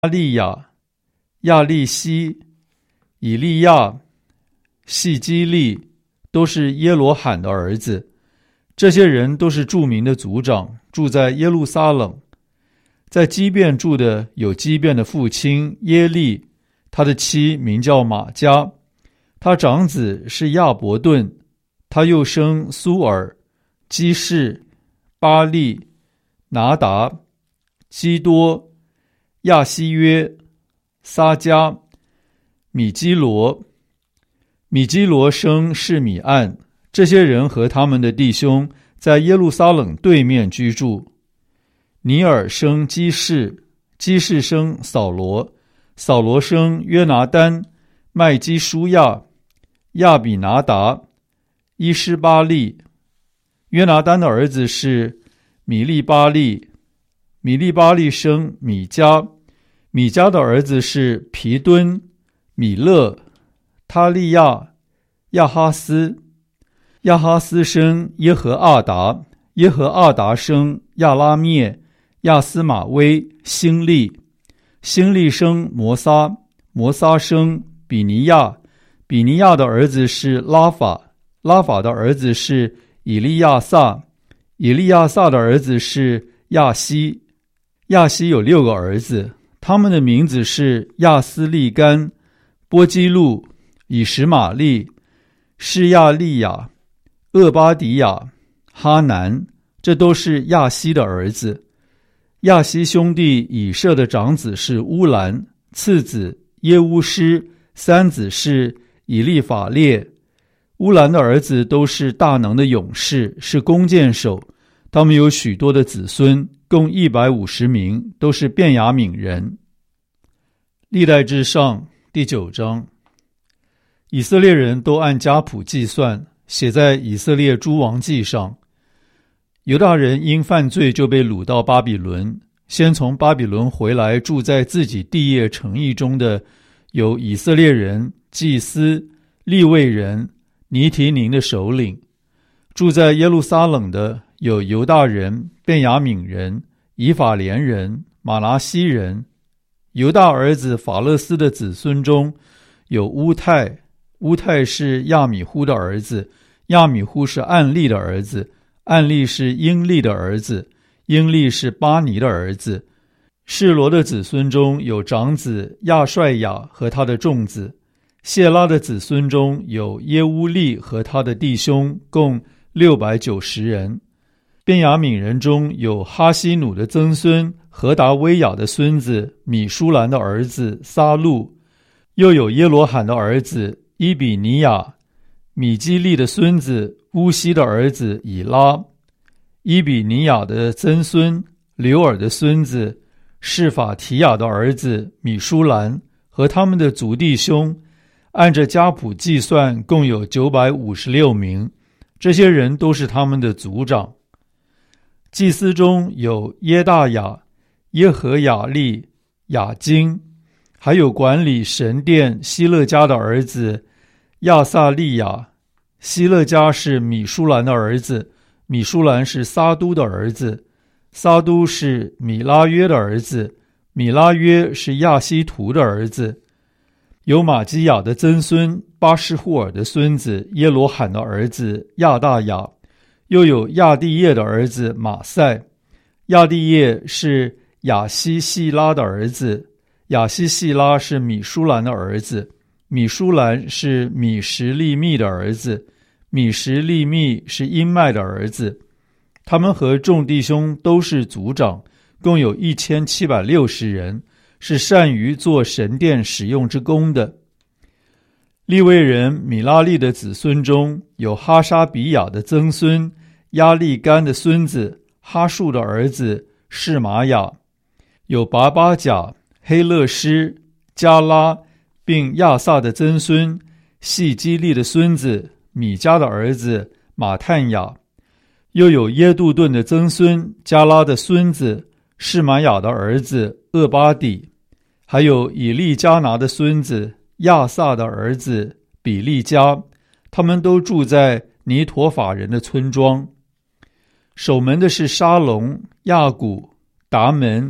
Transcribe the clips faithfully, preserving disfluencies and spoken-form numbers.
亚利亚、亚利西、以利亚、细基利都是耶罗罕的儿子。这些人都是著名的族长，住在耶路撒冷。在基遍住的有基遍的父亲耶利，他的妻名叫玛加，他长子是亚伯顿，他又生苏尔、基士、巴利、拿达、基多、亚西约、撒迦、米基罗。米基罗生示米暗，这些人和他们的弟兄在耶路撒冷对面居住。尼尔生基士，基士生扫罗，扫罗生约拿单、麦基舒亚、亚比拿达、伊施巴利。约拿单的儿子是米利巴利，米利巴利生米迦，米迦的儿子是皮敦、米勒、他利亚、亚哈斯。亚哈斯生耶和阿达，耶和阿达生亚拉灭、亚斯玛威、辛利。辛利生摩撒，摩撒生比尼亚，比尼亚的儿子是拉法，拉法的儿子是以利亚撒，以利亚撒的儿子是亚西。亚西有六个儿子，他们的名字是亚斯利干、波基路、以实玛利、示亚利亚、厄巴迪亚、哈南，这都是亚西的儿子。亚西兄弟以舍的长子是乌兰，次子耶乌施，三子是以利法列。乌兰的儿子都是大能的勇士，是弓箭手，他们有许多的子孙，共一百五十名，都是便雅悯人。历代志上第九章，以色列人都按家谱计算，写在以色列诸王记上。犹大人因犯罪就被掳到巴比伦，先从巴比伦回来住在自己地业城邑中的有以色列人、祭司、利未人、尼提宁的首领。住在耶路撒冷的有犹大人、便雅悯人、以法莲人、马拿西人。犹大儿子法勒斯的子孙中有乌泰，乌泰是亚米忽的儿子，亚米忽是暗利的儿子，暗利是英利的儿子，英利是巴尼的儿子。示罗的子孙中有长子亚帅亚和他的众子。谢拉的子孙中有耶乌利和他的弟兄，共六百九十人。便雅悯人中有哈西努的曾孙何达威亚的孙子米舒兰的儿子撒路，又有耶罗罕的儿子伊比尼亚，米基利的孙子乌西的儿子以拉，伊比尼亚的曾孙刘尔的孙子示法提亚的儿子米舒兰和他们的族弟兄，按着家谱计算共有九百五十六名，这些人都是他们的族长。祭司中有耶大雅、耶和雅利、雅金，还有管理神殿希勒家的儿子亚撒利亚。希勒家是米舒兰的儿子，米舒兰是撒都的儿子，撒都是米拉约的儿子，米拉约是亚西图的儿子。有玛基亚的曾孙巴施户尔的孙子耶罗罕的儿子亚大雅，又有亚地业的儿子马赛。亚地业是亚西细拉的儿子，亚西细拉是米舒兰的儿子，米舒兰是米什利密的儿子，米什利密是因麦的儿子。他们和众弟兄都是族长，共有一千七百六十人，是善于做神殿使用之功的。利未人米拉利的子孙中有哈沙比亚的曾孙亚利干的孙子哈树的儿子示玛雅，有拔巴甲、黑勒施、加拉并亚萨的曾孙细基利的孙子米迦的儿子马探雅，又有耶杜顿的曾孙加拉的孙子示玛雅的儿子厄巴底，还有以利加拿的孙子亚萨的儿子比利加，他们都住在尼陀法人的村庄。守门的是沙龙、亚古、达门、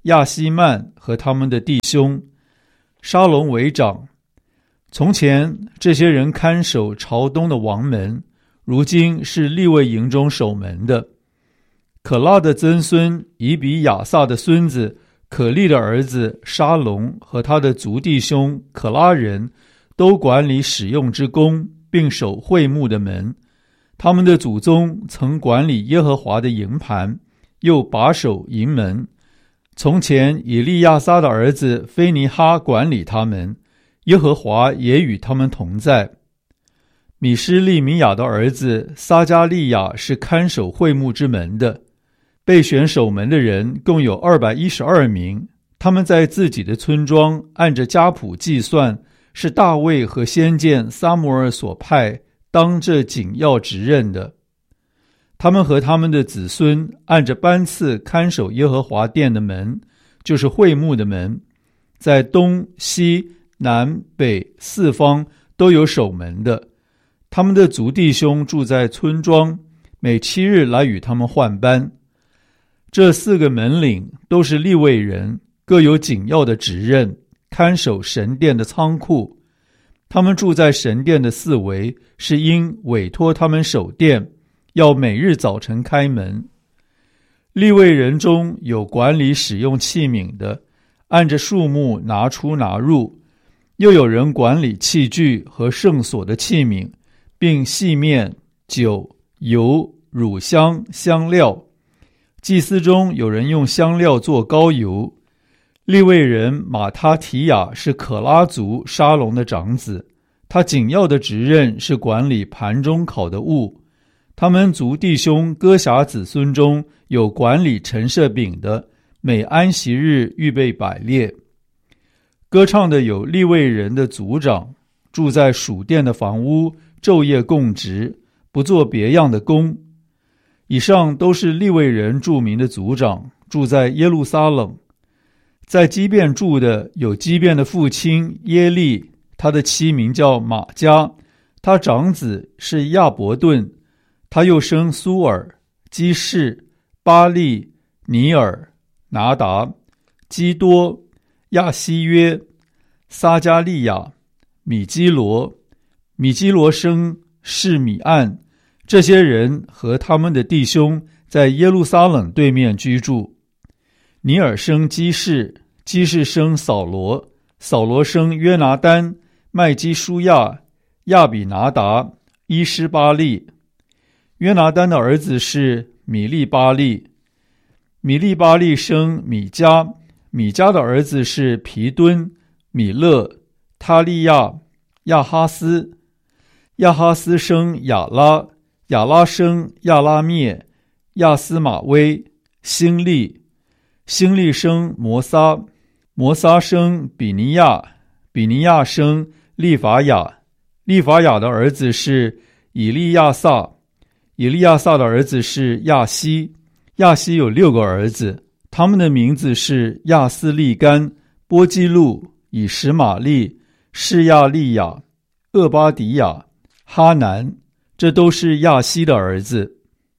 亚希曼和他们的弟兄，沙龙为长。从前这些人看守朝东的王门，如今是利未营中守门的。可拉的曾孙以比亚撒的孙子可利的儿子沙龙和他的族弟兄可拉人都管理使用之功，并守会幕的门。他们的祖宗曾管理耶和华的营盘，又把守营门。从前以利亚撒的儿子菲尼哈管理他们，耶和华也与他们同在。米施利米亚的儿子撒加利亚是看守会幕之门的。被选守门的人共有二百一十二名，他们在自己的村庄按着家谱计算，是大卫和先见撒母耳所派当这紧要职任的。他们和他们的子孙按着班次看守耶和华殿的门，就是会幕的门，在东西南北四方都有守门的。他们的族弟兄住在村庄，每七日来与他们换班。这四个门领都是利未人，各有紧要的职任，看守神殿的仓库。他们住在神殿的四围，是因委托他们守殿，要每日早晨开门。利未人中有管理使用器皿的，按着数目拿出拿入，又有人管理器具和圣所的器皿，并细面、酒、油、乳香、香料。祭司中有人用香料做膏油。利未人马他提亚是可拉族沙龙的长子，他紧要的职任是管理盘中烤的物。他们族弟兄哥辖子孙中有管理陈设饼的，每安息日预备百列。歌唱的有利未人的族长，住在属殿的房屋，昼夜供职，不做别样的工。以上都是利未人著名的族长，住在耶路撒冷。在基遍住的有基遍的父亲耶利，他的妻名叫玛加，他长子是亚伯顿，他又生苏尔、基士、巴利、尼尔、拿达、基多、亚西约、撒加利亚、米基罗。米基罗生示米暗。这些人和他们的弟兄在耶路撒冷对面居住。尼尔生基士，基士生扫罗，扫罗生约拿单、麦基舒亚、亚比拿达、伊施巴利。约拿单的儿子是米利巴利，米利巴利生米迦，米迦的儿子是皮敦、米勒、他利亚、亚哈斯。亚哈斯生亚拉，亚拉生亚拉灭、亚斯马威、辛利。辛利生摩撒，摩撒生比尼亚，比尼亚生利法雅。利法雅的儿子是以利亚撒，以利亚撒的儿子是亚西。亚西有六个儿子，他们的名字是亚斯利干、波基路、以实玛利、示亚利亚、厄巴迪亚、哈南，这都是亚西的儿子。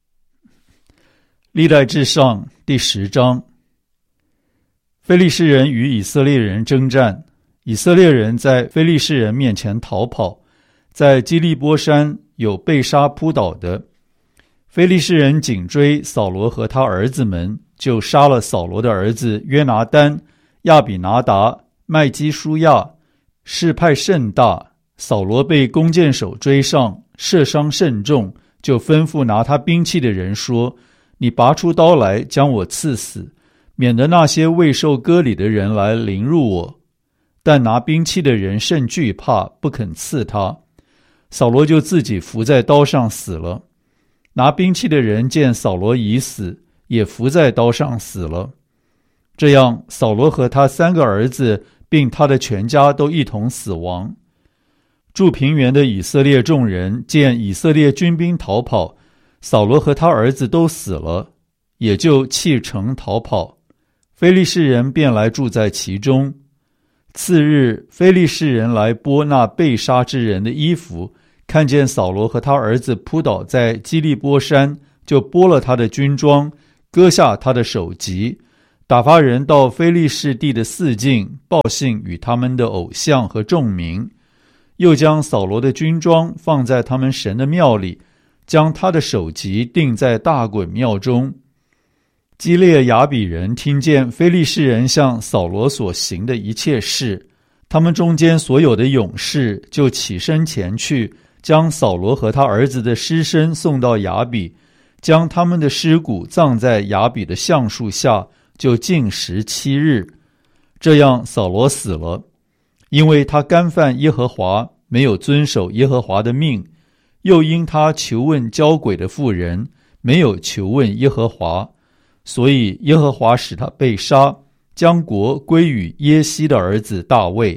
历代志上第十章。非利士人与以色列人征战，以色列人在非利士人面前逃跑，在基利波山有被杀扑倒的。非利士人紧追扫罗和他儿子们，就杀了扫罗的儿子约拿单、亚比拿达、麦基舒亚，事派甚大。扫罗被弓箭手追上，射伤甚重，就吩咐拿他兵器的人说：你拔出刀来，将我刺死，免得那些未受割礼的人来凌辱我。但拿兵器的人甚惧怕，不肯刺他。扫罗就自己伏在刀上死了。拿兵器的人见扫罗已死，也伏在刀上死了。这样，扫罗和他三个儿子并他的全家都一同死亡。住平原的以色列众人见以色列军兵逃跑，扫罗和他儿子都死了，也就弃城逃跑。非利士人便来住在其中。次日，非利士人来剥那被杀之人的衣服，看见扫罗和他儿子扑倒在基利波山，就剥了他的军装，割下他的首级， 打发人到非利士地的四境报信与他们的偶像和众民，又将扫罗的军装放在他们神的庙里，将他的首级钉在大衮庙中。基列雅比人听见非利士人向扫罗所行的一切事，他们中间所有的勇士就起身前去，将扫罗和他儿子的尸身送到雅比，将他们的尸骨葬在雅比的橡树下，就禁食七日。这样扫罗死了，因为他干犯耶和华，没有遵守耶和华的命，又因他求问交鬼的妇人，没有求问耶和华，所以耶和华使他被杀，将国归于耶西的儿子大卫。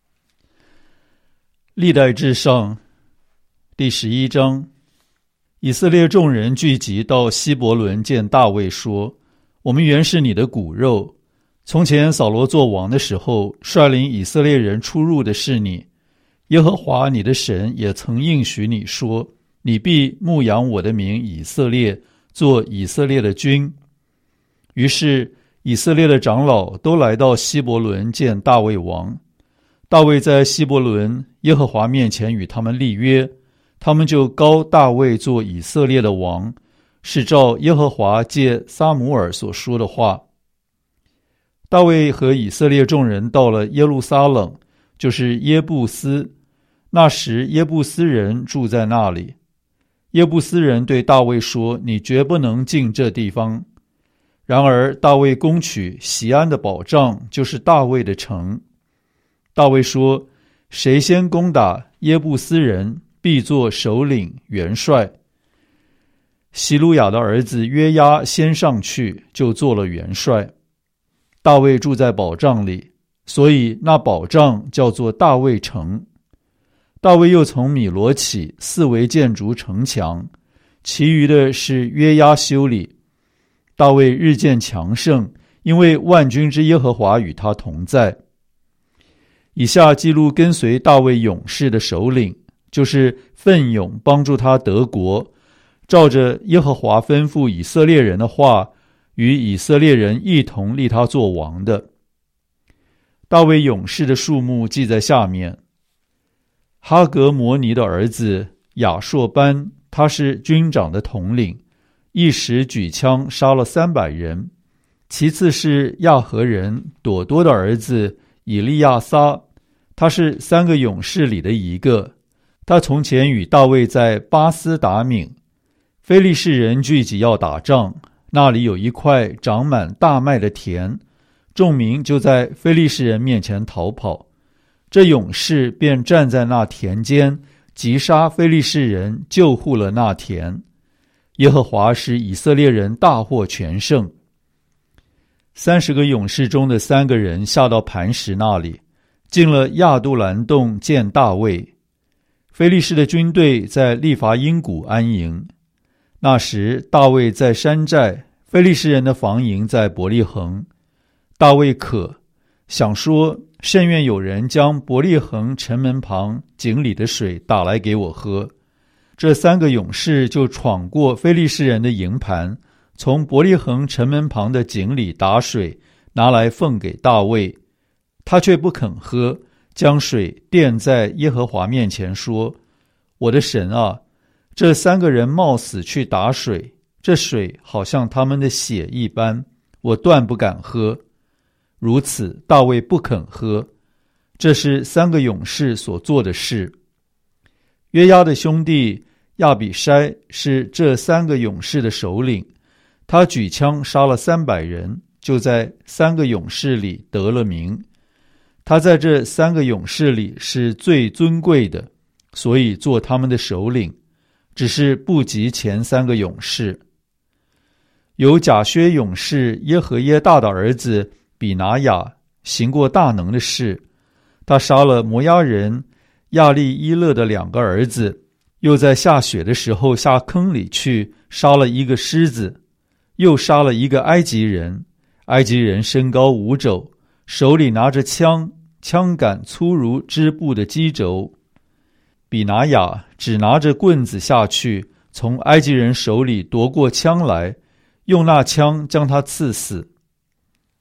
历代志上第十一章，以色列众人聚集到希伯伦见大卫说，我们原是你的骨肉，从前扫罗做王的时候，率领以色列人出入的是你，耶和华你的神也曾应许你说，你必牧养我的民以色列，做以色列的君。于是以色列的长老都来到希伯伦见大卫王。大卫在希伯伦耶和华面前与他们立约，他们就膏大卫做以色列的王，是照耶和华借撒母耳所说的话。大卫和以色列众人到了耶路撒冷，就是耶布斯，那时耶布斯人住在那里。耶布斯人对大卫说，你绝不能进这地方。然而大卫攻取锡安的保障，就是大卫的城。大卫说，谁先攻打耶布斯人，必做首领元帅。希鲁雅的儿子约押先上去，就做了元帅。大卫住在保障里，所以那保障叫做大卫城。大卫又从米罗起，四围建筑城墙，其余的是约押修理。大卫日渐强盛，因为万军之耶和华与他同在。以下记录跟随大卫勇士的首领，就是奋勇帮助他得国，照着耶和华吩咐以色列人的话，与以色列人一同立他做王的。大卫勇士的数目记在下面。哈格摩尼的儿子亚硕班，他是军长的统领，一时举枪杀了三百人。其次是亚何人朵多的儿子以利亚撒，他是三个勇士里的一个，他从前与大卫在巴斯达敏。非利士人聚集要打仗，那里有一块长满大麦的田，众民就在非利士人面前逃跑。这勇士便站在那田间，击杀非利士人，救护了那田。耶和华使以色列人大获全胜。三十个勇士中的三个人下到磐石那里，进了亚杜兰洞见大卫。非利士的军队在利伐因谷安营。那时大卫在山寨，非利士人的防营在伯利恒。大卫渴，想说，甚愿有人将伯利恒城门旁井里的水打来给我喝。这三个勇士就闯过非利士人的营盘，从伯利恒城门旁的井里打水，拿来奉给大卫。他却不肯喝，将水奠在耶和华面前说，我的神啊，这三个人冒死去打水，这水好像他们的血一般，我断不敢喝。如此大卫不肯喝。这是三个勇士所做的事。约押的兄弟亚比筛是这三个勇士的首领，他举枪杀了三百人，就在三个勇士里得了名。他在这三个勇士里是最尊贵的，所以做他们的首领，只是不及前三个勇士。有甲薛勇士耶和耶大的儿子比拿雅行过大能的事，他杀了摩押人亚利伊勒的两个儿子，又在下雪的时候下坑里去杀了一个狮子，又杀了一个埃及人，埃及人身高五肘，手里拿着枪，枪杆粗如织布的机轴。比拿雅只拿着棍子下去，从埃及人手里夺过枪来，用那枪将他刺死。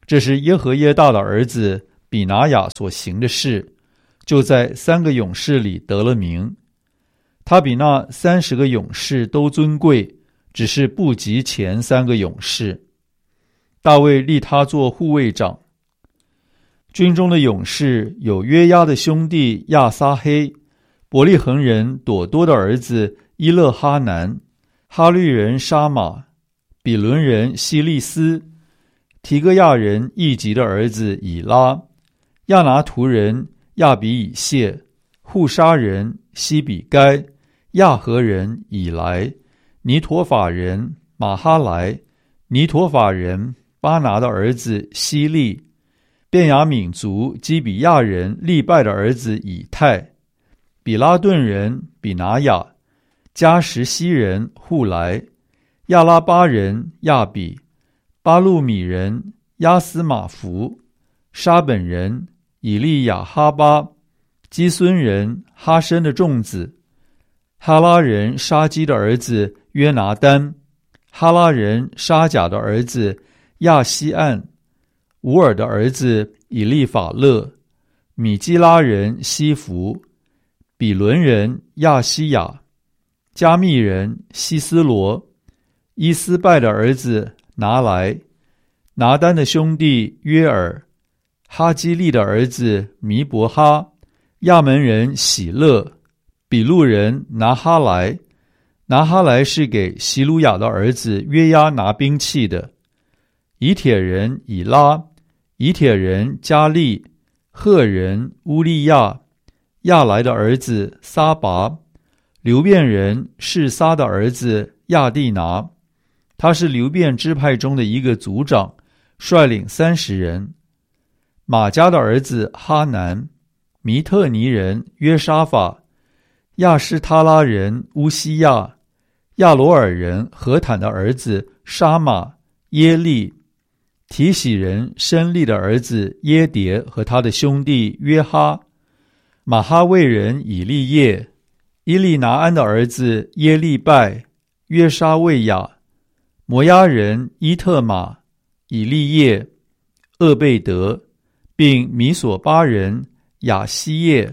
这是耶和耶大的儿子比拿雅所行的事，就在三个勇士里得了名。他比那三十个勇士都尊贵，只是不及前三个勇士。大卫立他做护卫长。军中的勇士有约押的兄弟亚撒黑，伯利恒人朵多的儿子伊勒哈南，哈律人沙马，比伦人希利斯，提戈亚人易吉的儿子以拉，亚拿图人亚比以谢，户沙人西比该，亚和人以来，尼陀法人马哈莱，尼陀法人巴拿的儿子希利，便雅悯族基比亚人利拜的儿子以太，比拉顿人比拿雅，加什西人户来，亚拉巴人亚比，巴路米人亚斯马弗，沙本人以利亚哈巴，基孙人哈申的众子，哈拉人沙基的儿子约拿丹，哈拉人沙甲的儿子亚西岸，乌尔的儿子以利法勒，米基拉人西弗，比伦人亚西亚，加密人西斯罗，伊斯拜的儿子拿来，拿丹的兄弟约尔，哈基利的儿子弥伯哈，亚门人喜乐，比路人拿哈莱，拿哈莱是给希鲁雅的儿子约押拿兵器的，以铁人以拉，以铁人加利，赫人乌利亚，亚来的儿子撒拔，流便人示撒的儿子亚蒂拿，他是流便支派中的一个族长，率领三十人。马加的儿子哈南，弥特尼人约沙法，亚施他拉人乌西亚，亚罗尔人何坦的儿子沙马耶利，提喜人申利的儿子耶迭和他的兄弟约哈，马哈卫人以利叶，伊利拿安的儿子耶利拜，约沙卫亚，摩押人伊特玛，以利叶，厄贝德，并米索巴人亚西叶。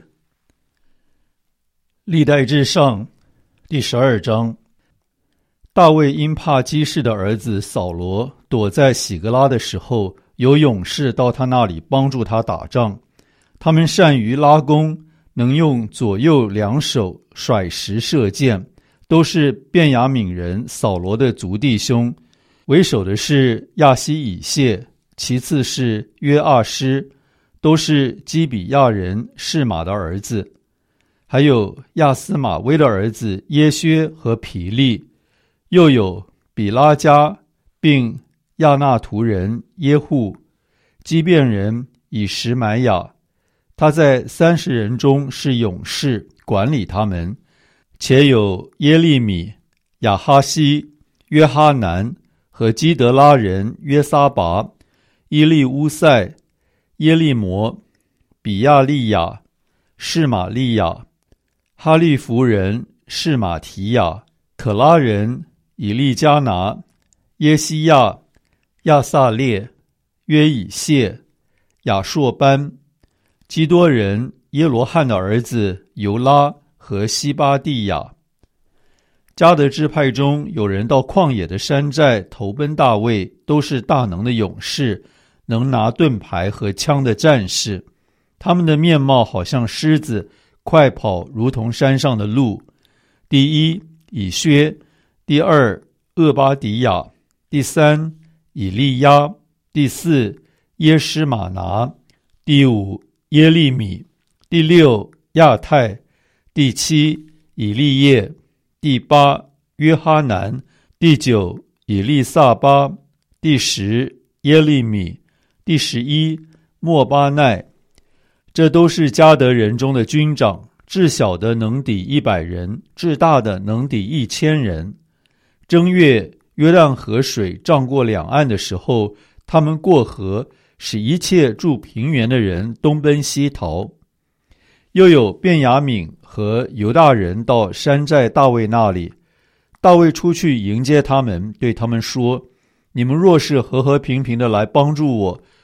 历代志上第十二章。大卫因怕基士的儿子扫罗躲在喜格拉的时候，有勇士到他那里帮助他打仗，他们善于拉弓，能用左右两手甩石射箭，都是便雅悯人扫罗的族弟兄。为首的是亚西以谢，其次是约阿施，都是基比亚人示玛的儿子，还有亚斯玛威的儿子耶薛和皮利，又有比拉加，并亚纳图人耶户，基遍人以实买亚，他在三十人中是勇士，管理他们，且有耶利米、亚哈西、约哈南和基德拉人约撒拔、伊利乌塞、耶利摩、比亚利亚、示玛利亚、哈利弗人示玛提亚、可拉人以利加拿、耶西亚、亚撒列、约以谢、亚硕班、基多人耶罗汉的儿子尤拉和西巴蒂亚。迦得支派中有人到旷野的山寨投奔大卫，都是大能的勇士，能拿盾牌和枪的战士。他们的面貌好像狮子，快跑如同山上的鹿。第一，以薛；第二，厄巴迪亚；第三，以利亚；第四，耶施玛拿；第五，耶利米；第六，亚太；第七，以利叶；第八，约哈南；第九，以利撒巴；第十，耶利米；第十一，莫巴奈。这都是迦得人中的军长，至小的能抵一百人，至大的能抵一千人。正月，约旦河水涨过两岸的时候，他们过河，使一切住平原的人东奔西逃。又有便雅悯和犹大人到山寨大卫那里，大卫出去迎接他们，对他们说：你们若是和和平平的来帮助我，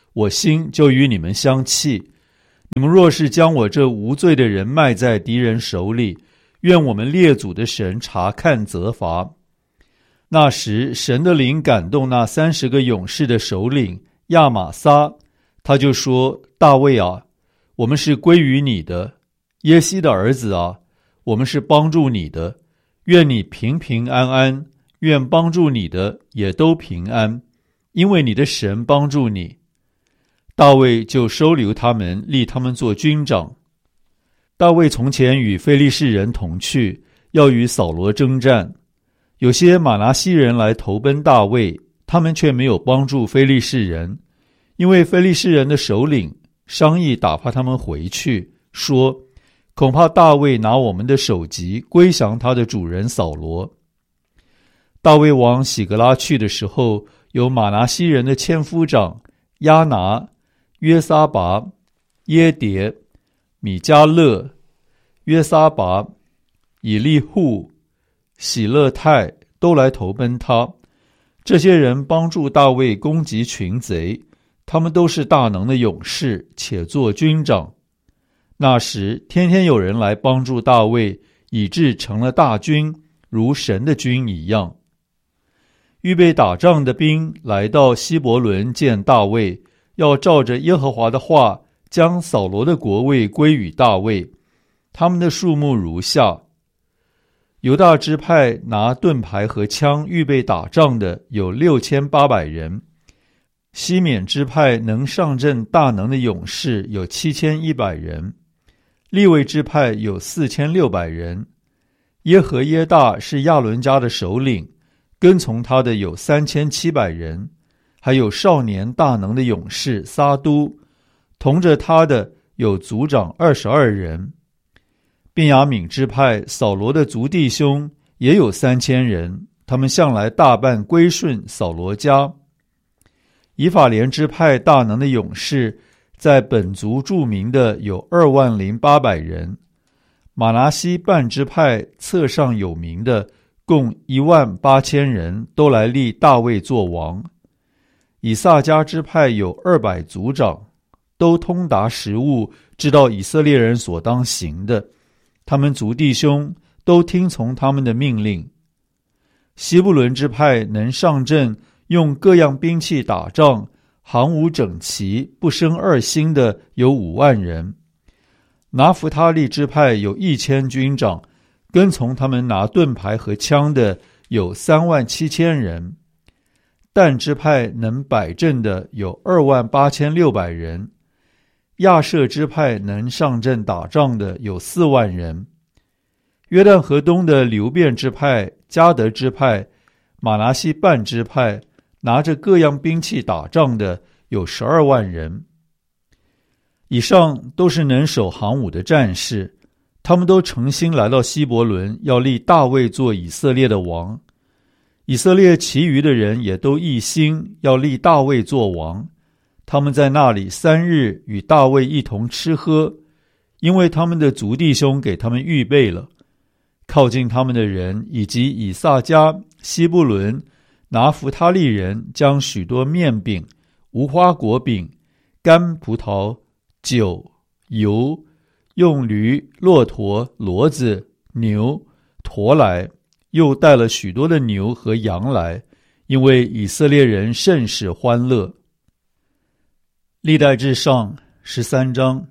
我心就与你们相契。你们若是将我这无罪的人卖在敌人手里，愿我们列祖的神察看责罚。那时神的灵感动那三十个勇士的首领亚玛撒，他就说，大卫啊，我们是归于你的，耶西的儿子啊，我们是帮助你的，愿你平平安安，愿帮助你的也都平安，因为你的神帮助你。大卫就收留他们，立他们做军长。大卫从前与非利士人同去，要与扫罗征战。有些马拿西人来投奔大卫，他们却没有帮助非利士人，因为非利士人的首领商议打发他们回去，说恐怕大卫拿我们的首级归降他的主人扫罗。大卫往喜格拉去的时候，有马拿西人的千夫长亚拿、约撒拔、耶迭、米迦勒、约撒拔、以利户、喜勒泰都来投奔他。这些人帮助大卫攻击群贼，他们都是大能的勇士，且做军长。那时天天有人来帮助大卫，以致成了大军，如神的军一样。预备打仗的兵来到希伯伦见大卫，要照着耶和华的话，将扫罗的国位归与大卫。他们的数目如下：犹大支派拿盾牌和枪预备打仗的有六千八百人，西缅支派能上阵大能的勇士有七千一百人，利未支派有四千六百人。耶和耶大是亚伦家的首领，跟从他的有三千七百人，还有少年大能的勇士撒都，同着他的有族长二十二人。便雅悯支派扫罗的族弟兄也有三千人，他们向来大半归顺扫罗家。以法莲支派大能的勇士，在本族著名的有二万零八百人。马拿西半支派册上有名的共一万八千人，都来立大卫做王。以萨迦支派有二百族长，都通达时务，知道以色列人所当行的，他们族弟兄都听从他们的命令。西布伦支派能上阵，用各样兵器打仗，行伍整齐，不生二心的有五万人。拿弗他利支派有一千军长，跟从他们拿盾牌和枪的有三万七千人。但支派能摆阵的有二万八千六百人。亚舍支派能上阵打仗的有四万人。约旦河东的流便支派、迦得支派、马拿西半支派，拿着各样兵器打仗的有十二万人。以上都是能守行伍的战士，他们都诚心来到希伯伦，要立大卫做以色列的王。以色列其余的人也都一心要立大卫做王。他们在那里三日与大卫一同吃喝，因为他们的族弟兄给他们预备了。靠近他们的人以及以萨迦、西布伦、拿弗他利人，将许多面饼、无花果饼、干葡萄、酒、油，用驴、骆驼、骡子、牛驮来，又带了许多的牛和羊来，因为以色列人甚是欢乐。历代志上十三章。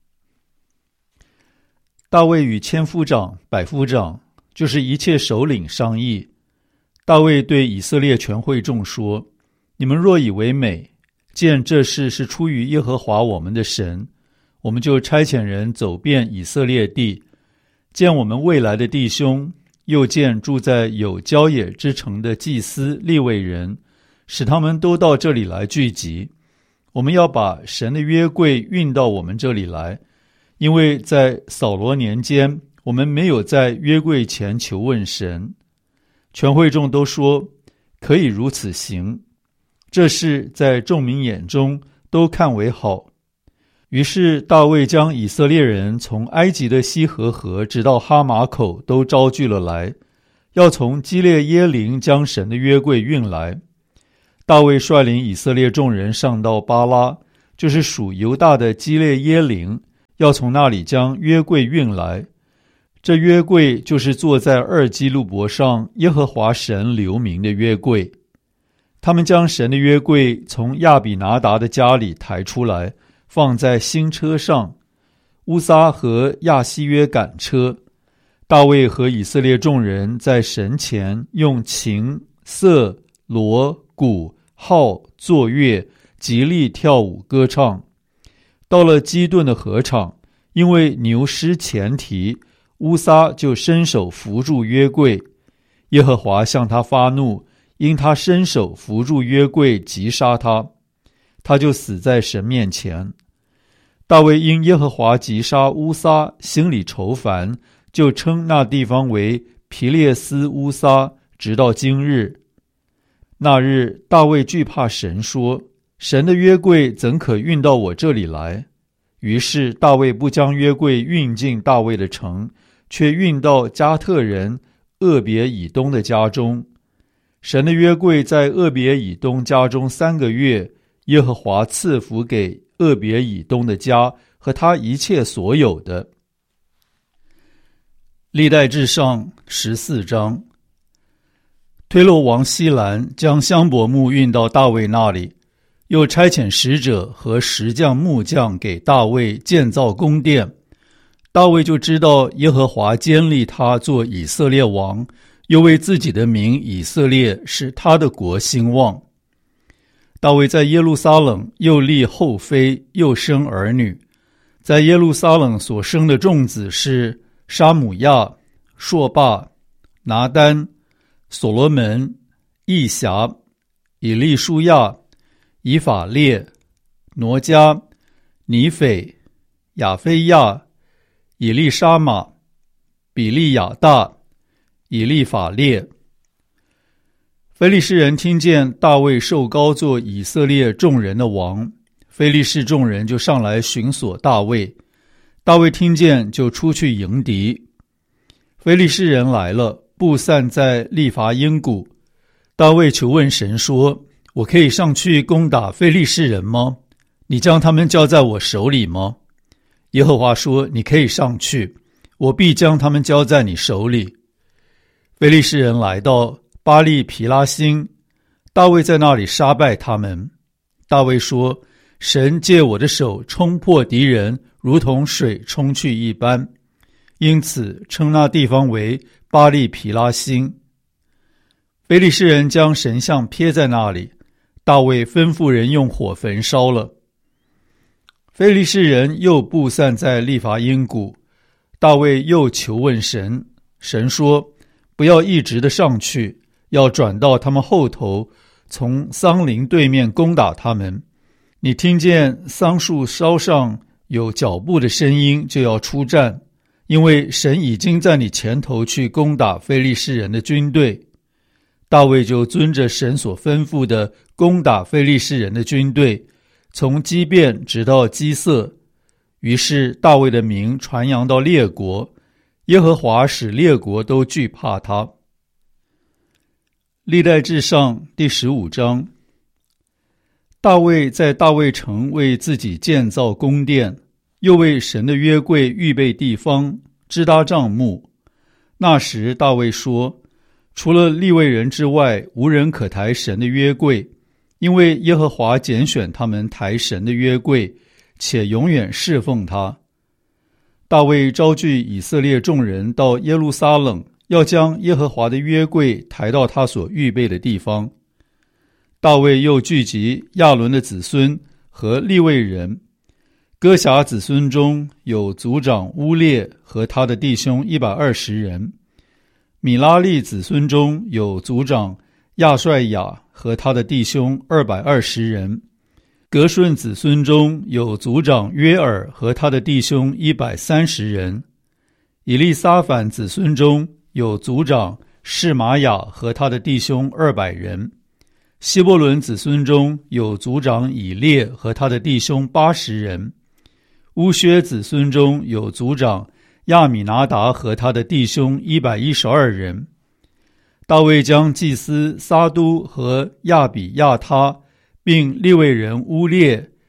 大卫与千夫长、百夫长，就是一切首领商议。大卫对以色列全会众说：你们若以为美，见这事是出于耶和华我们的神，我们就差遣人走遍以色列地，见我们未来的弟兄，又见住在有郊野之城的祭司利未人，使他们都到这里来聚集。我们要把神的约柜运到我们这里来，因为在扫罗年间，我们没有在约柜前求问神。全会众都说可以如此行，这事在众民眼中都看为好。于是大卫将以色列人从埃及的西河河直到哈马口都招聚了来，要从基列耶琳将神的约柜运来。大卫率领以色列众人上到巴拉， 就是属犹大的基列耶琳，要从那里将约柜运来。这约柜就是坐在二基路伯上耶和华神留名的约柜。他们将神的约柜从亚比拿达的家里抬出来，放在新车上。乌撒和亚西约赶车，大卫和以色列众人在神前用琴、瑟、锣、鼓、号、作乐，极力跳舞歌唱。到了基顿的禾场，因为牛失前蹄，乌撒就伸手扶住约柜。耶和华向他发怒，因他伸手扶住约柜，击杀他，他就死在神面前。大卫因耶和华击杀乌撒，心里愁烦，就称那地方为皮列斯乌撒，直到今日。那日大卫惧怕神，说：神的约柜怎可运到我这里来？于是大卫不将约柜运进大卫的城，却运到加特人俄别以东的家中。神的约柜在俄别以东家中三个月，耶和华赐福给俄别以东的家和他一切所有的。历代志上十四章。推罗王西兰将香柏木运到大卫那里，又差遣使者和石匠木匠给大卫建造宫殿。大卫就知道耶和华坚立他做以色列王，又为自己的名以色列使他的国兴旺。大卫在耶路撒冷又立后妃，又生儿女。在耶路撒冷所生的众子是沙姆亚、朔霸、拿单、所罗门、义侠、以利舒亚、以法列、挪迦、尼斐、亚非亚、以利沙玛、比利亚大、以利法列。非利士人听见大卫受膏做以色列众人的王，非利士众人就上来寻索大卫。大卫听见，就出去迎敌。非利士人来了，布散在利乏音谷。大卫求问神说：我可以上去攻打非利士人吗？你将他们交在我手里吗？耶和华说：你可以上去，我必将他们交在你手里。非利士人来到巴利皮拉辛，大卫在那里杀败他们。大卫说：神借我的手冲破敌人，如同水冲去一般，因此称那地方为巴利皮拉辛。非利士人将神像撇在那里，大卫吩咐人用火焚烧了。非利士人又布散在利乏音谷，大卫又求问神，神说：不要一直的上去，要转到他们后头，从桑林对面攻打他们。你听见桑树梢上有脚步的声音，就要出战，因为神已经在你前头去攻打非利士人的军队。大卫就遵着神所吩咐的攻打非利士人的军队，从基遍直到基色。于是大卫的名传扬到列国，耶和华使列国都惧怕他。历代志上第十五章。大卫在大卫城为自己建造宫殿，又为神的约柜预备地方，支搭帐幕。那时大卫说：除了利未人之外，无人可抬神的约柜，因为耶和华拣选他们抬神的约柜，且永远侍奉他。大卫招聚以色列众人到耶路撒冷，要将耶和华的约柜抬到他所预备的地方。大卫又聚集亚伦的子孙和利未人，哥辖子孙中有族长乌列和他的弟兄一百二十人，米拉利子孙中有族长亚帅雅和他的弟兄二百二十人，革顺子孙中有族长约尔和他的弟兄一百三十人，以利撒反子孙中有族长示玛雅和他的弟兄二百人，希伯伦子孙中有族长以列和他的弟兄八十人，乌薛子孙中有族长亚米拿达和他的弟兄一百一十二人。大卫将祭司撒都和亚比亚他并利未人乌列、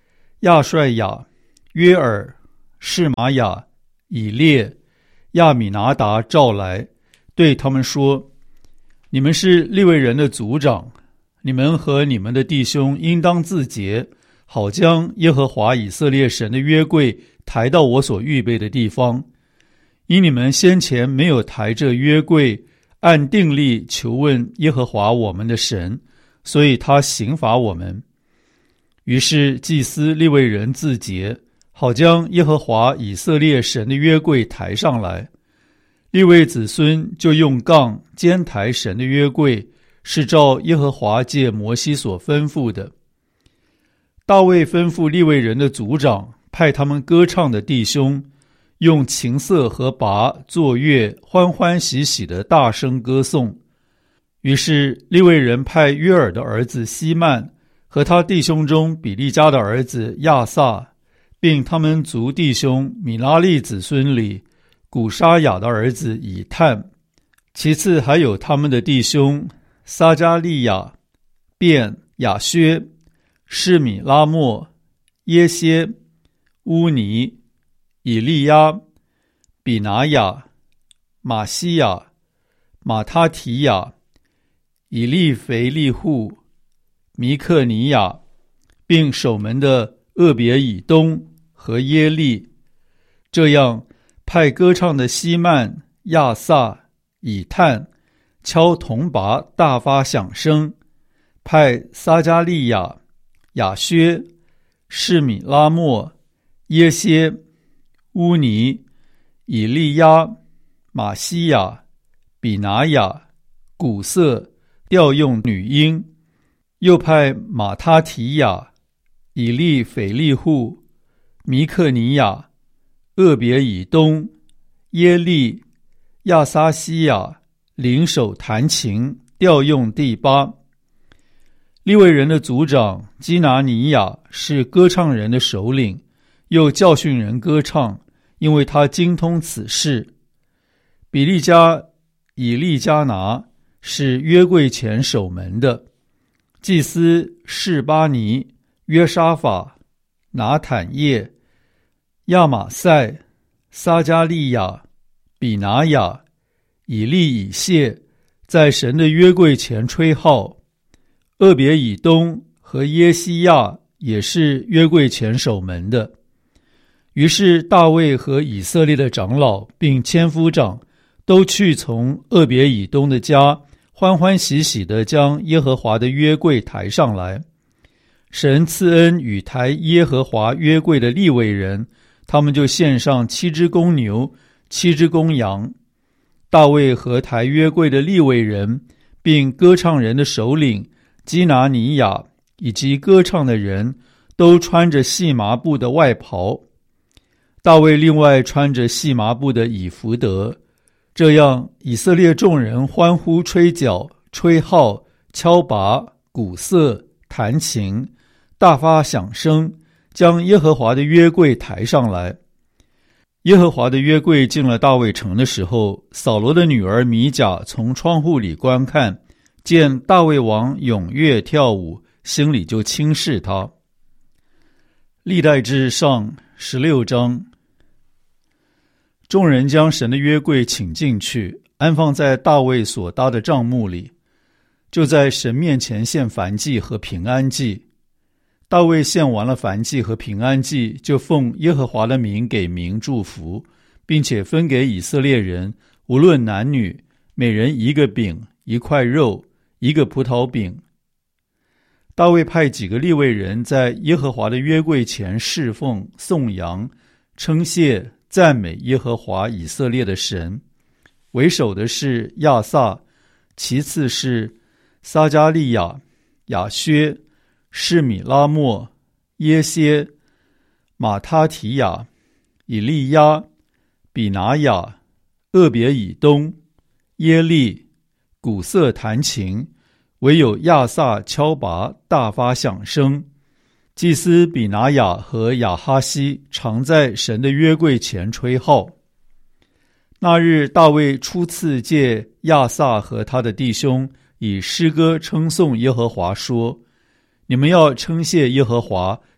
亚帅雅、约尔、示玛雅、以列、亚米拿达召来，对他们说：你们是利未人的族长，你们和你们的弟兄应当自洁，好将耶和华以色列神的约柜抬到我所预备的地方。因你们先前没有抬这约柜，按定例求问耶和华我们的神，所以他刑罚我们。于是祭司利未人自洁，好将耶和华以色列神的约柜抬上来。利未子孙就用杠肩抬神的约柜，是照耶和华借摩西所吩咐的。大卫吩咐利未人的族长，派他们歌唱的弟兄，用琴瑟和拔作乐，欢欢喜喜的大声歌颂。于是利未人派约尔的儿子希曼和他弟兄中比利家的儿子亚萨，并他们族弟兄米拉利子孙里古沙雅的儿子以探，其次还有他们的弟兄撒加利亚、便、雅薛、示米拉莫、耶歇、乌尼、以利亚、比拿雅、马西亚、马他提亚、以利腓利户、弥克尼亚，并守门的厄别以东和耶利。这样派歌唱的希曼、亚萨、以探敲铜拔大发响声，派撒加利亚、雅薛、示米拉莫、耶歇、乌尼、以利亚、马西亚、比拿雅、古瑟调用女音，又派马他提亚、以利腓利户、弥克尼亚、厄别以东、耶利、亚撒西亚领手弹琴，调用第八。利未人的族长基拿尼亚是歌唱人的首领，又教训人歌唱，因为他精通此事。比利家以利加拿是约柜前守门的，祭司示巴尼、约沙法、拿坦叶、亚玛塞、撒加利亚、比拿雅、以利以谢在神的约柜前吹号。厄别以东和耶西亚也是约柜前守门的。于是大卫和以色列的长老并千夫长都去从厄别以东的家，欢欢喜喜地将耶和华的约柜抬上来。神赐恩与抬耶和华约柜的利未人，他们就献上七只公牛、七只公羊。大卫和抬约柜的利未人，并歌唱人的首领基拿尼亚以及歌唱的人，都穿着细麻布的外袍。大卫另外穿着细麻布的以弗得。这样以色列众人欢呼吹角、吹号、敲拔、鼓瑟、弹琴，大发响声，将耶和华的约柜抬上来。耶和华的约柜进了大卫城的时候，扫罗的女儿米甲从窗户里观看，见大卫王踊跃跳舞，心里就轻视他。历代志上十六章。众人将神的约柜请进去，安放在大卫所搭的帐幕里，就在神面前献燔祭和平安祭。大卫献完了燔祭和平安祭，就奉耶和华的名给民祝福，并且分给以色列人，无论男女，每人一个饼、一块肉、一个葡萄饼。大卫派几个利未人在耶和华的约柜前侍奉、颂扬、称谢、赞美耶和华以色列的神。为首的是亚萨，其次是撒加利亚、雅薛、示米拉莫、耶歇、马他提亚、以利亚、比拿雅、厄别以东、耶利、鼓瑟弹琴，唯有亚萨敲拔，大发响声。祭司比拿雅和亚哈西常在神的约柜前吹号。那日大卫初次借亚萨和他的弟兄以诗歌称颂耶和华，说：你们要称谢耶和华，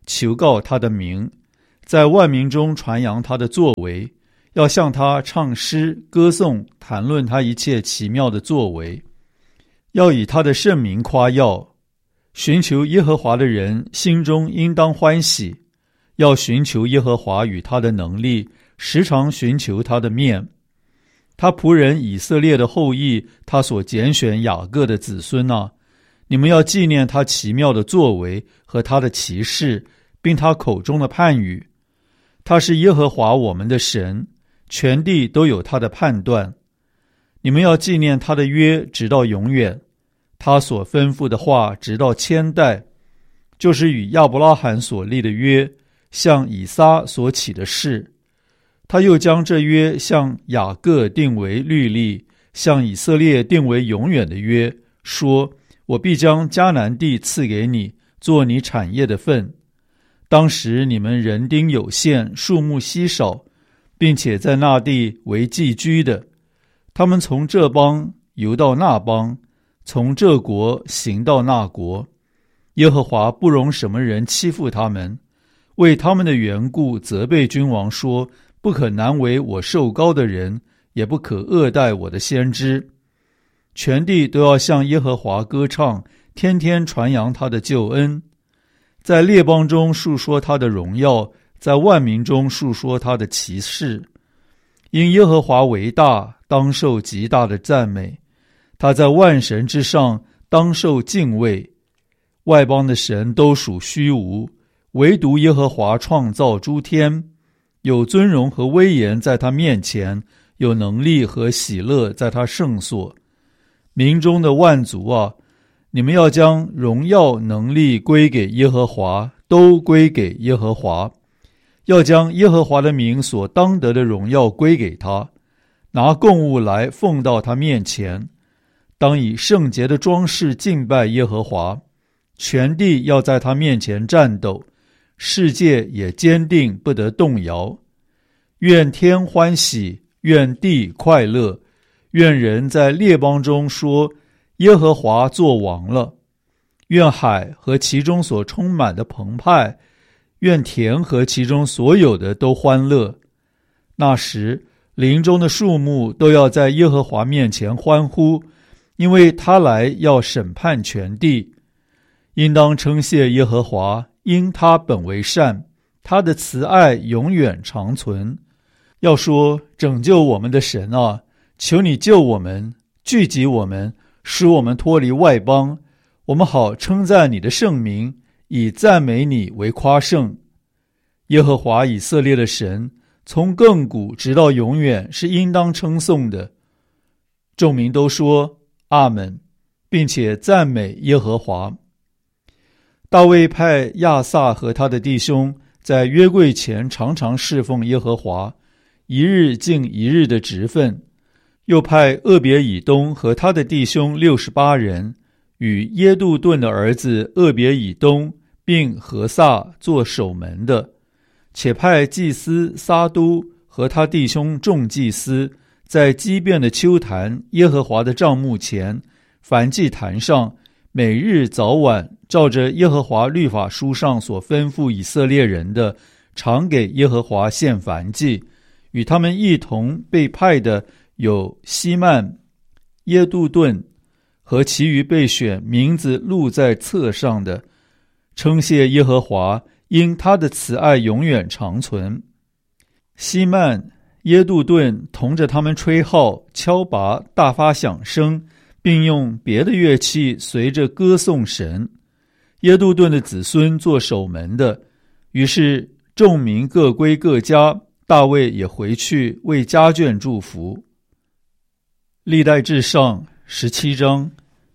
求告他的名，在万民中传扬他的作为，要向他唱诗歌颂，谈论他一切奇妙的作为，要以他的圣名夸耀。寻求耶和华的人心中应当欢喜，要寻求耶和华与他的能力，时常寻求他的面。他仆人以色列的后裔，他所拣选雅各的子孙啊，你们要纪念他奇妙的作为和他的奇事，并他口中的判语。他是耶和华我们的神，全地都有他的判断。你们要纪念他的约，直到永远，他所吩咐的话直到千代，就是与亚伯拉罕所立的约，向以撒所起的誓。他又将这约向雅各定为律例，向以色列定为永远的约，说：我必将迦南地赐给你，做你产业的份。当时你们人丁有限，数目稀少，并且在那地为寄居的。他们从这邦游到那邦，从这国行到那国。耶和华不容什么人欺负他们，为他们的缘故责备君王说：不可难为我受膏的人，也不可恶待我的先知。全地都要向耶和华歌唱，天天传扬他的救恩，在列邦中述说他的荣耀，在万民中述说他的奇事。因耶和华为大，当受极大的赞美，他在万神之上，当受敬畏。外邦的神都属虚无，唯独耶和华创造诸天。有尊荣和威严在他面前，有能力和喜乐在他圣所。民中的万族啊，你们要将荣耀能力归给耶和华，都归给耶和华。要将耶和华的名所当得的荣耀归给他，拿供物来奉到他面前。当以圣洁的装饰敬拜耶和华，全地要在他面前战斗，世界也坚定不得动摇。愿天欢喜，愿地快乐，愿人在列邦中说：耶和华作王了。愿海和其中所充满的澎湃，愿田和其中所有的都欢乐。那时林中的树木都要在耶和华面前欢呼，因为他来要审判全地。应当称谢耶和华，因他本为善，他的慈爱永远长存。要说：拯救我们的神啊，求你救我们，聚集我们，使我们脱离外邦，我们好称赞你的圣名，以赞美你为夸胜。耶和华以色列的神，从亘古直到永远是应当称颂的。众民都说阿们，并且赞美耶和华。大卫派亚萨和他的弟兄在约柜前常常侍奉耶和华，一日尽一日的职分。又派俄别以东和他的弟兄六十八人，与耶杜顿的儿子俄别以东并何撒做守门的，且派祭司撒都和他弟兄众祭司，在基遍的丘坛耶和华的帐幕前，燔祭坛上，每日早晚照着耶和华律法书上所吩咐以色列人的，常给耶和华献燔祭。与他们一同被派的有希曼、耶杜顿和其余被选名字录在册上的，称谢耶和华，因他的慈爱永远长存。希曼、耶杜顿同着他们吹号、敲拔、大发响声，并用别的乐器随着歌颂神。耶杜顿的子孙做守门的。于是众民各归各家，大卫也回去为家眷祝福。历代志上十七章。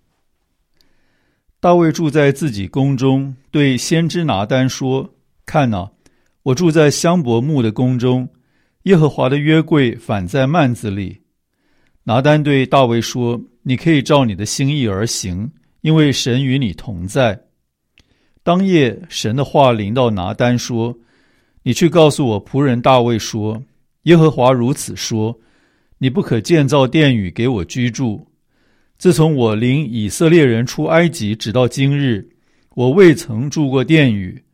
大卫住在自己宫中，对先知拿单说：看哪，我住在香柏木的宫中，耶和华的约柜反在幔子里。拿单对大卫说：你可以照你的心意而行，因为神与你同在。当夜神的话临到拿单说：你去告诉我仆人大卫说，耶和华如此说，你不可建造殿宇给我居住。自从我领以色列人出埃及直到今日，我未曾住过殿宇。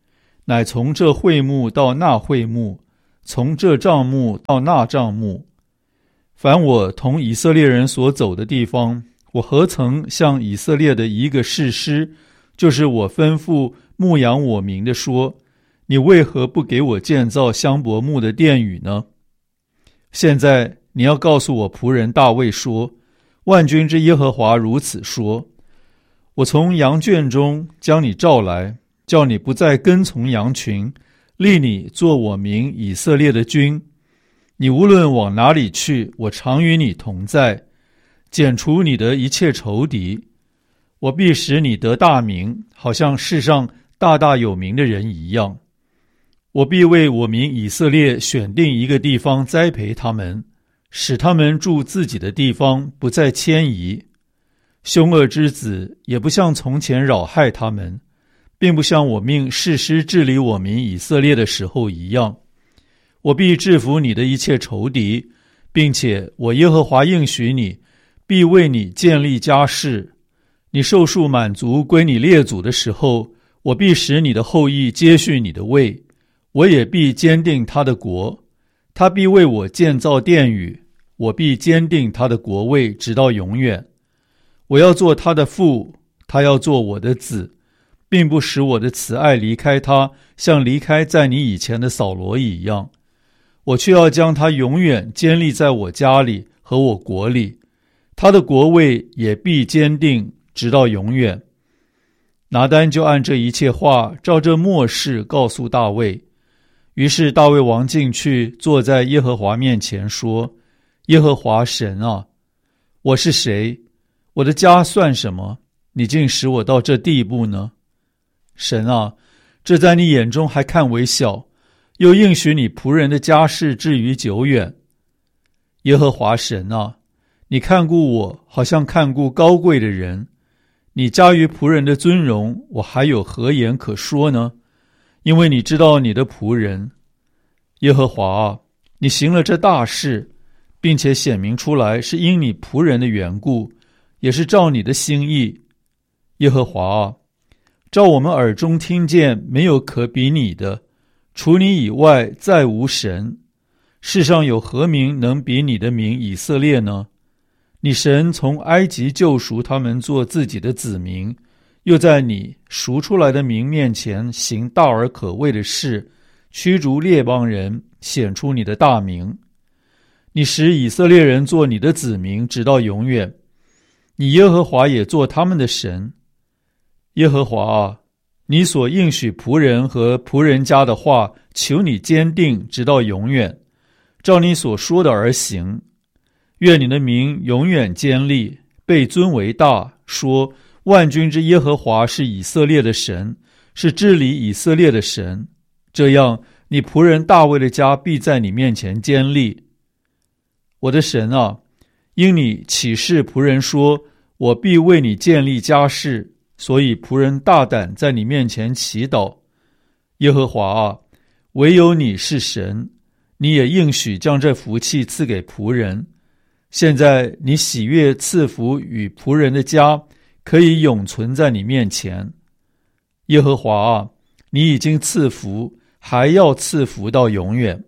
乃从这会幕到那会幕，从这帐幕到那帐幕。凡我同以色列人所走的地方，我何曾向以色列的一个士师，就是我吩咐牧养我民的说，你为何不给我建造香柏木的殿宇呢？现在你要告诉我仆人大卫说，万军之耶和华如此说，我从羊圈中将你召来，叫你不再跟从羊群，立你做我民以色列的君。你无论往哪里去，我常与你同在，剪除你的一切仇敌。我必使你得大名，好像世上大大有名的人一样。我必为我民以色列选定一个地方栽培他们，使他们住自己的地方，不再迁移。凶恶之子也不像从前扰害他们，并不像我命士师治理我民以色列的时候一样。我必制服你的一切仇敌，并且我耶和华应许你，必为你建立家室。你寿数满足归你列祖的时候，我必使你的后裔接续你的位，我也必坚定他的国。他必为我建造殿宇，我必坚定他的国位直到永远。我要做他的父，他要做我的子，并不使我的慈爱离开他，像离开在你以前的扫罗一样。我却要将他永远坚立在我家里和我国里，他的国位也必坚定直到永远。拿单就按这一切话照这默示告诉大卫。于是大卫王进去，坐在耶和华面前说，耶和华神啊，我是谁？我的家算什么？你竟使我到这地步呢？神啊，这在你眼中还看为小，又应许你仆人的家事至于久远。耶和华神啊，你看顾我，好像看顾高贵的人。你加于仆人的尊荣，我还有何言可说呢？因为你知道你的仆人。耶和华啊，你行了这大事，并且显明出来，是因你仆人的缘故，也是照你的心意。耶和华啊，照我们耳中听见，没有可比你的，除你以外再无神。世上有何名能比你的名以色列呢？你神从埃及救赎他们做自己的子民，又在你赎出来的民面前行大而可畏的事，驱逐列邦人，显出你的大名。你使以色列人做你的子民，直到永远。你耶和华也做他们的神。耶和华啊，你所应许仆人和仆人家的话，求你坚定直到永远，照你所说的而行。愿你的名永远坚立，被尊为大，说万军之耶和华是以色列的神，是治理以色列的神。这样，你仆人大卫的家必在你面前坚立。我的神啊，因你启示仆人说，我必为你建立家室，所以仆人大胆在你面前祈祷。耶和华啊，唯有你是神，你也应许将这福气赐给仆人。现在你喜悦赐福与仆人的家，可以永存在你面前。耶和华啊，你已经赐福，还要赐福到永远。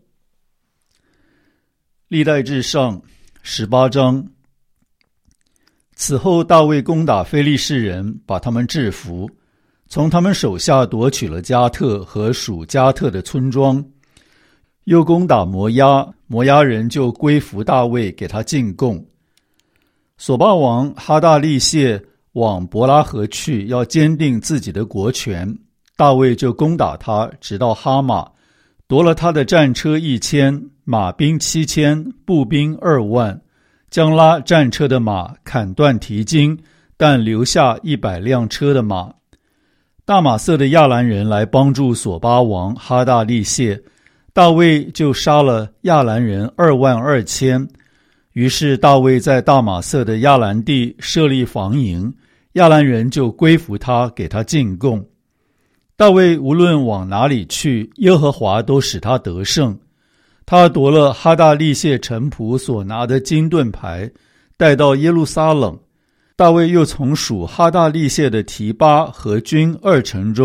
历代志上十八章。此后大卫攻打非利士人，把他们制服，从他们手下夺取了加特和属加特的村庄，又攻打摩押，摩押人就归服大卫，给他进贡。索巴王哈大利谢往伯拉河去，要坚定自己的国权，大卫就攻打他，直到哈马，夺了他的战车一千，马兵七千，步兵二万，将拉战车的马砍断蹄筋，但留下一百辆车的马。大马色的亚兰人来帮助索巴王哈大利谢，大卫就杀了亚兰人二万二千。于是大卫在大马色的亚兰地设立防营，亚兰人就归服他，给他进贡。大卫无论往哪里去，耶和华都使他得胜。他夺了哈大利谢臣仆所拿的金盾牌，带到耶路撒冷。大卫又从属哈大利谢的提巴和军二城中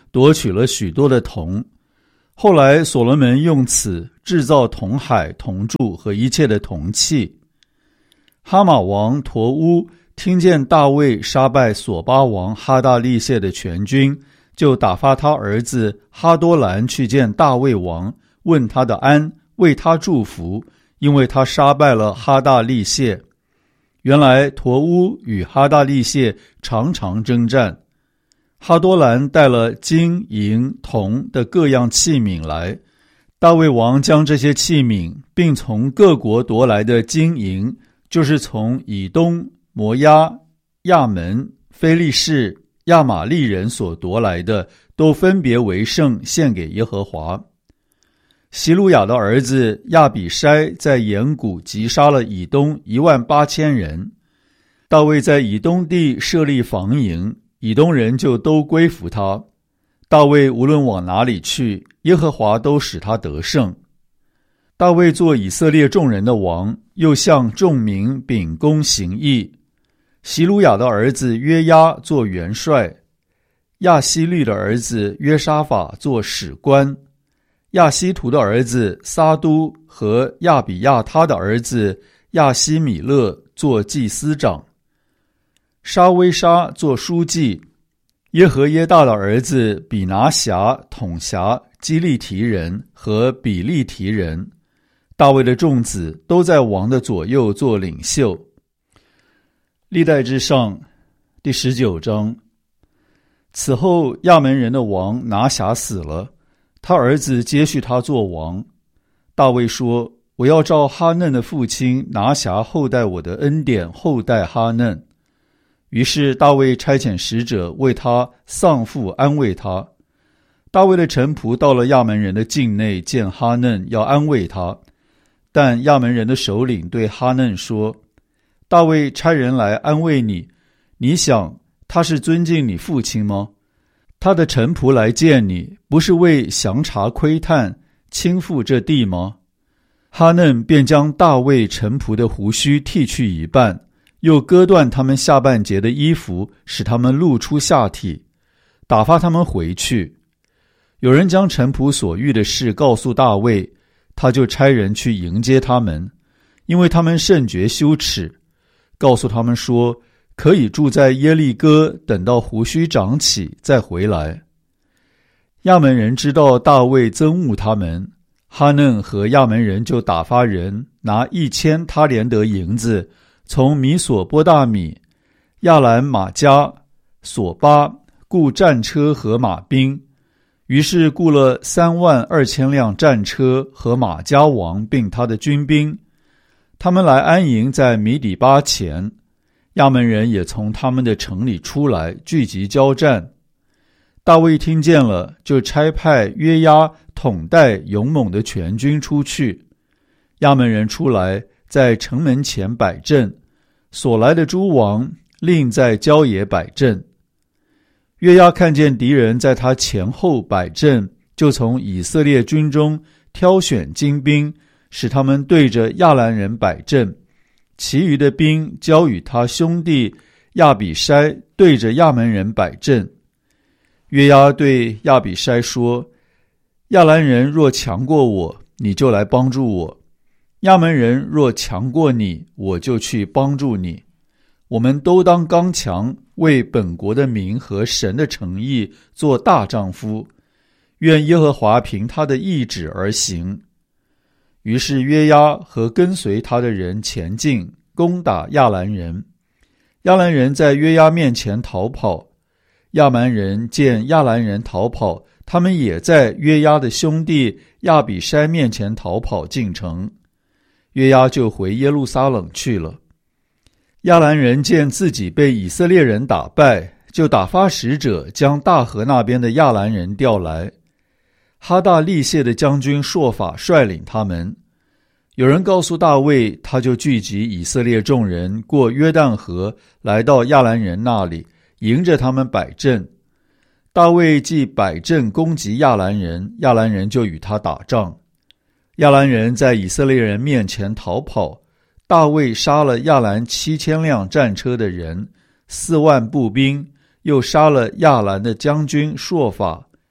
夺取了许多的铜。后来所罗门用此制造铜海、铜柱和一切的铜器。哈马王陀乌听见大卫杀败索巴王哈大利谢的全军，就打发他儿子哈多兰去见大卫王，问他的安，为他祝福，因为他杀败了哈大利谢。原来陀乌与哈大利谢常常征战。哈多兰带了金银铜的各样器皿来，大卫王将这些器皿并从各国夺来的金银，就是从以东、摩押、亚门、非利士、亚玛利人所夺来的，都分别为圣，献给耶和华。希鲁雅的儿子亚比筛在岩谷击杀了以东一万八千人。大卫在以东地设立防营，以东人就都归服他。大卫无论往哪里去，耶和华都使他得胜。大卫做以色列众人的王，又向众民秉公行义。希鲁雅的儿子约押做元帅，亚希律的儿子约沙法做史官，亚希图的儿子撒都和亚比亚他的儿子亚希米勒做祭司长，沙威沙做书记，耶和耶大的儿子比拿辖统辖基利提人和比利提人。大卫的众子都在王的左右做领袖。历代志上第十九章。此后亚门人的王拿辖死了，他儿子接续他做王。大卫说，我要照哈嫩的父亲拿辖后代我的恩典后代哈嫩。于是大卫差遣使者为他丧父安慰他。大卫的臣仆到了亚门人的境内，见哈嫩，要安慰他。但亚门人的首领对哈嫩说，大卫差人来安慰你，你想他是尊敬你父亲吗？他的臣仆来见你，不是为详查窥探倾覆这地吗？哈嫩便将大卫臣仆的胡须剃去一半，又割断他们下半截的衣服，使他们露出下体，打发他们回去。有人将臣仆所遇的事告诉大卫，他就差人去迎接他们，因为他们甚觉羞耻，告诉他们说，可以住在耶利哥，等到胡须长起再回来。亚门人知道大卫憎恶他们，哈嫩和亚门人就打发人拿一千他连得银子，从米索波大米、亚兰马加、索巴雇战车和马兵，于是雇了三万二千辆战车和马加王并他的军兵，他们来安营在米底巴前。亚门人也从他们的城里出来，聚集交战。大卫听见了，就差派约押统带勇猛的全军出去。亚门人出来，在城门前摆阵，所来的诸王另在郊野摆阵。约押看见敌人在他前后摆阵，就从以色列军中挑选精兵，使他们对着亚兰人摆阵，其余的兵交与他兄弟亚比筛对着亚门人摆阵。约押对亚比筛说，亚兰人若强过我，你就来帮助我；亚门人若强过你，我就去帮助你。我们都当刚强，为本国的民和神的诚意做大丈夫，愿耶和华凭他的意志而行。于是约押和跟随他的人前进，攻打亚兰人。亚兰人在约押面前逃跑，亚蛮人见亚兰人逃跑，他们也在约押的兄弟亚比筛面前逃跑进城。约押就回耶路撒冷去了。亚兰人见自己被以色列人打败，就打发使者将大河那边的亚兰人调来。哈大利谢的将军朔法率领他们。有人告诉大卫，他就聚集以色列众人，过约旦河，来到亚兰人那里，迎着他们摆阵。大卫既摆阵攻击亚兰人，亚兰人就与他打仗。亚兰人在以色列人面前逃跑，大卫杀了亚兰七千辆战车的人，四万步兵，又杀了亚兰的将军朔法、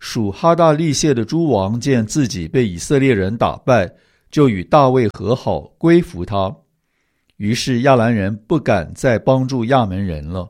属哈大利谢的诸王见自己被以色列人打败，就与大卫和好，归服他。于是亚兰人不敢再帮助亚门人了。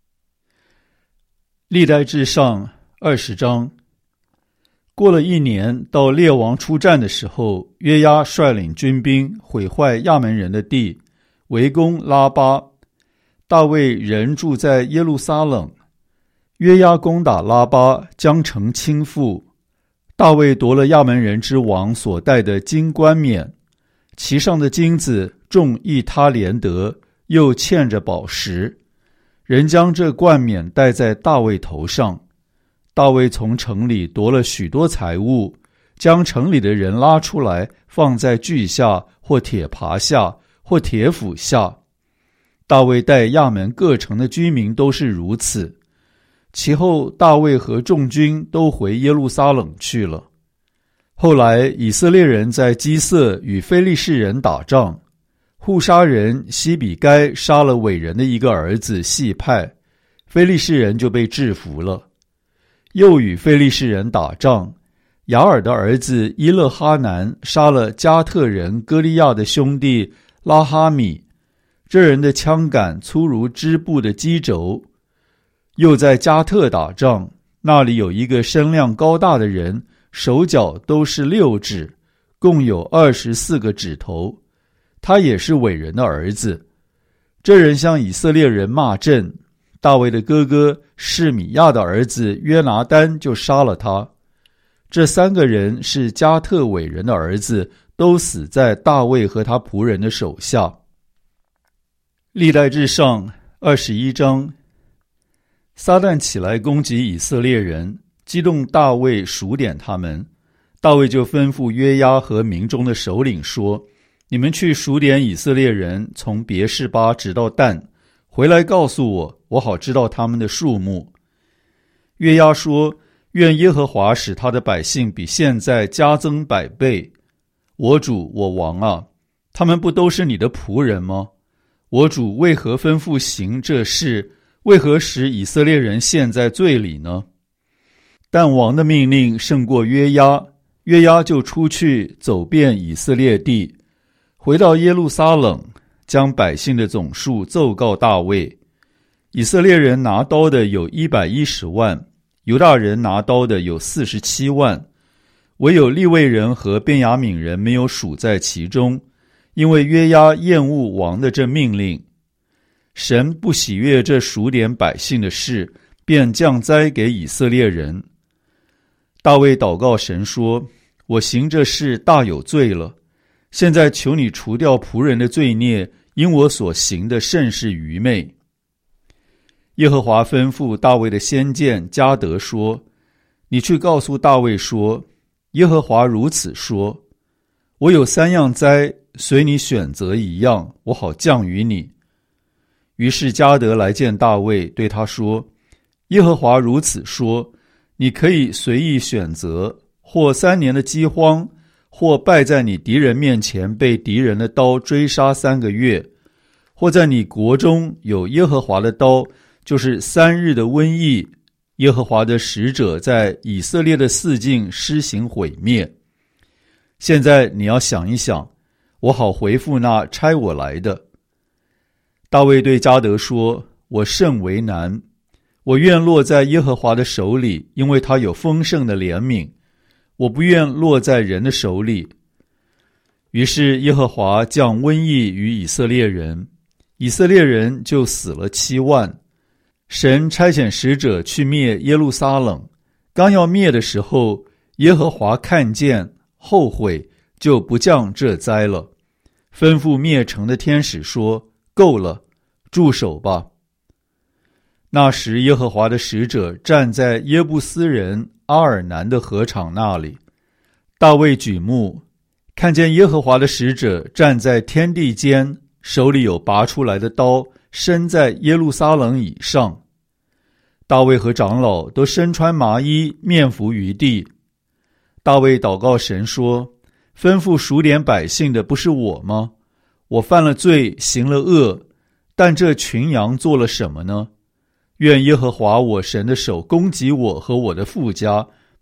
历代志上二十章。过了一年，到列王出战的时候，约押率领军兵毁坏亚门人的地，围攻拉巴。大卫人住在耶路撒冷。约押攻打拉巴，将城倾覆。大卫夺了亚门人之王所戴的金冠冕，其上的金子重一他连得，又嵌着宝石。人将这冠冕戴在大卫头上。大卫从城里夺了许多财物，将城里的人拉出来，放在锯下，或铁耙下，或铁斧下。大卫待亚门各城的居民都是如此。其后大卫和众军都回耶路撒冷去了。后来以色列人在基色与非利士人打仗，户沙人西比该杀了伟人的一个儿子细派，非利士人就被制服了。又与非利士人打仗，雅尔的儿子伊勒哈南杀了加特人歌利亚的兄弟拉哈米，这人的枪杆粗如织布的机轴。又在加特打仗，那里有一个身量高大的人，手脚都是六指，共有二十四个指头，他也是伟人的儿子。这人向以色列人骂阵，大卫的哥哥示米亚的儿子约拿单就杀了他。这三个人是加特伟人的儿子，都死在大卫和他仆人的手下。历代志上二十一章。撒旦起来攻击以色列人，激动大卫数点他们。大卫就吩咐约押和民中的首领说：你们去数点以色列人，从别是巴直到但，回来告诉我，我好知道他们的数目。约押说：愿耶和华使他的百姓比现在加增百倍。我主我王啊，他们不都是你的仆人吗？我主为何吩咐行这事？为何使以色列人陷在罪里呢？但王的命令胜过约押，约押就出去走遍以色列地，回到耶路撒冷，将百姓的总数奏告大卫。以色列人拿刀的有一百一十万，犹大人拿刀的有四十七万，唯有利未人和便雅悯人没有数在其中，因为约押厌恶王的这命令。神不喜悦这数点百姓的事，便降灾给以色列人。大卫祷告神说：我行这事大有罪了，现在求你除掉仆人的罪孽，因我所行的甚是愚昧。耶和华吩咐大卫的先见迦得说：你去告诉大卫说，耶和华如此说，我有三样灾，随你选择一样，我好降于你。于是迦得来见大卫，对他说：耶和华如此说，你可以随意选择，或三年的饥荒，或败在你敌人面前被敌人的刀追杀三个月，或在你国中有耶和华的刀，就是三日的瘟疫，耶和华的使者在以色列的四境施行毁灭。现在你要想一想，我好回复那差我来的。大卫对迦得说：我甚为难，我愿落在耶和华的手里，因为他有丰盛的怜悯，我不愿落在人的手里。于是耶和华降瘟疫于以色列人，以色列人就死了七万。神差遣使者去灭耶路撒冷，刚要灭的时候，耶和华看见后悔，就不降这灾了，吩咐灭城的天使说：够了，住手吧。那时耶和华的使者站在耶布斯人阿尔南的河场那里，大卫举目，看见耶和华的使者站在天地间，手里有拔出来的刀，身在耶路撒冷以上。大卫和长老都身穿麻衣，面伏于地。大卫祷告神说：吩咐数点百姓的不是我吗？我犯了罪，行了恶，但这群羊做了什么呢？愿耶和华我神的手攻击我和我的父家，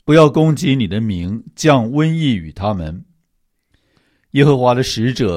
不要攻击你的民，降瘟疫与他们。耶和华的使者